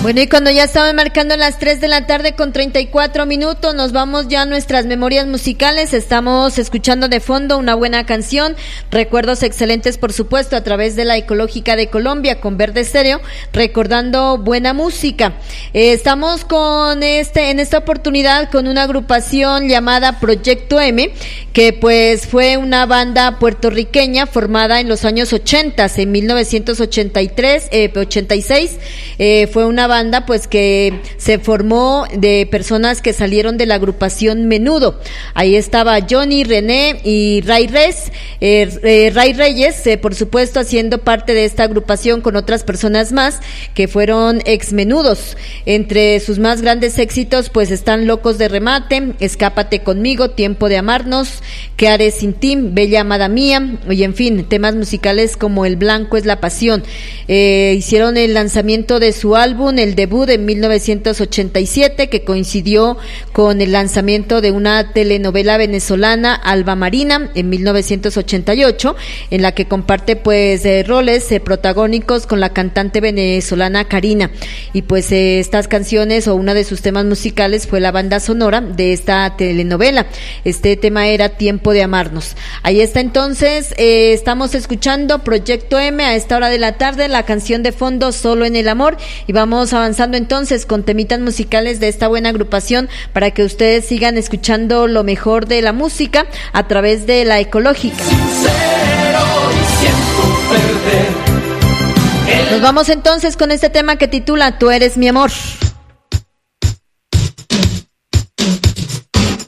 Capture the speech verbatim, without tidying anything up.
Bueno, y cuando ya estaban marcando las tres de la tarde con treinta y cuatro minutos, nos vamos ya a nuestras memorias musicales. Estamos escuchando de fondo una buena canción, recuerdos excelentes por supuesto a través de la Ecológica de Colombia con Verde Estéreo, recordando buena música. Eh, estamos con este, en esta oportunidad con una agrupación llamada Proyecto M, que pues fue una banda puertorriqueña formada en los años ochenta, en mil novecientos ochenta y tres, eh, ochenta y seis, eh, fue una banda pues que se formó de personas que salieron de la agrupación Menudo. Ahí estaba Johnny, René y Ray Reyes, eh, eh, Ray Reyes, eh, por supuesto haciendo parte de esta agrupación con otras personas más que fueron ex Menudos. Entre sus más grandes éxitos pues están Locos de Remate, Escápate Conmigo, Tiempo de Amarnos, ¿Qué haré sin ti?, Bella Amada Mía, y en fin, temas musicales como El Blanco es la Pasión. Eh, hicieron el lanzamiento de su álbum, el debut en mil novecientos ochenta y siete, que coincidió con el lanzamiento de una telenovela venezolana, Alba Marina, en mil novecientos ochenta y ocho, en la que comparte pues eh, roles eh, protagónicos con la cantante venezolana Karina. Y pues eh, estas canciones o uno de sus temas musicales fue la banda sonora de esta telenovela. Este tema era Tiempo de Amarnos. Ahí está entonces, eh, estamos escuchando Proyecto M a esta hora de la tarde, la canción de fondo Solo en el Amor, y vamos avanzando entonces con temitas musicales de esta buena agrupación para que ustedes sigan escuchando lo mejor de la música a través de la Ecológica. Nos vamos entonces con este tema que titula Tú eres mi amor.